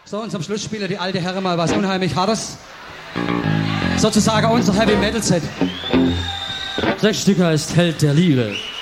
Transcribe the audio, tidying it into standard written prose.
So, und zum Schluss spielen die alte Herren mal was unheimlich Hartes. Sozusagen unser Heavy Metal Set. Das Stück heißt Held der Liebe.